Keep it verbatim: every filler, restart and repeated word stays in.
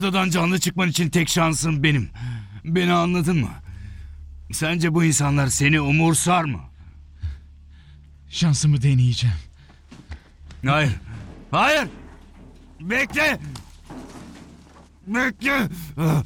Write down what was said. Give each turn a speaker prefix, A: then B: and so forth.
A: Buradan canlı çıkman için tek şansın benim. Beni anladın mı? Sence bu insanlar seni umursar mı?
B: Şansımı deneyeceğim.
A: Hayır. Hayır. Bekle. Bekle.